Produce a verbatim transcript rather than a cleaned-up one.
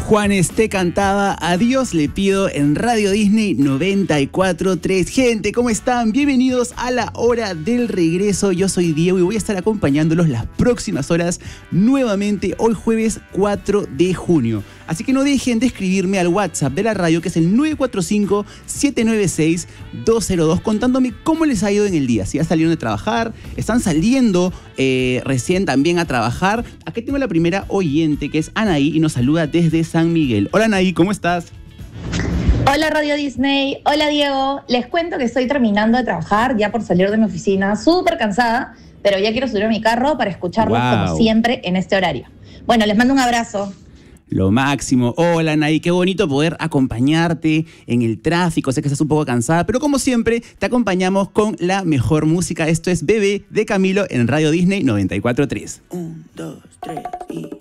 Juanes te cantaba Adiós le pido en Radio Disney noventa y cuatro punto tres. Gente, ¿cómo están? Bienvenidos a la hora del regreso. Yo soy Diego y voy a estar acompañándolos las próximas horas nuevamente hoy jueves cuatro de junio. Así que no dejen de escribirme al WhatsApp de la radio, que es el nueve cuatro cinco, siete nueve seis, dos cero dos, contándome cómo les ha ido en el día. Si ya salieron de trabajar, están saliendo eh, recién también a trabajar. Aquí tengo la primera oyente, que es Anaí, y nos saluda desde San Miguel. Hola Anaí, ¿cómo estás? Hola Radio Disney, hola Diego. Les cuento que estoy terminando de trabajar, ya por salir de mi oficina, súper cansada, pero ya quiero subir a mi carro para escucharlos wow. como siempre en este horario. Bueno, les mando un abrazo. Lo máximo. Hola, Anaí, qué bonito poder acompañarte en el tráfico. Sé que estás un poco cansada, pero como siempre, te acompañamos con la mejor música. Esto es Bebé de Camilo en Radio Disney noventa y cuatro punto tres. Un, dos, tres y...